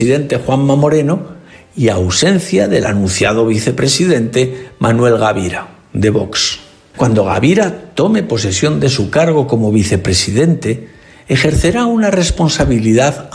presidente Juanma Moreno y ausencia del anunciado vicepresidente Manuel Gavira, de Vox. Cuando Gavira tome posesión de su cargo como vicepresidente, ejercerá una responsabilidad